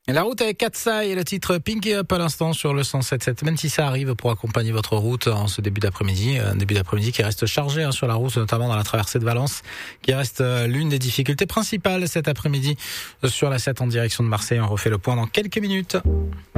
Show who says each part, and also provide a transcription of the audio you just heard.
Speaker 1: Et la route avec Katsai et le titre Pinky Up à l'instant sur le 107.7. Même si ça arrive pour accompagner votre route en ce début d'après-midi. Un début d'après-midi qui reste chargé sur la route, notamment dans la traversée de Valence, qui reste l'une des difficultés principales cet après-midi sur la 7 en direction de Marseille. On refait le point dans quelques minutes.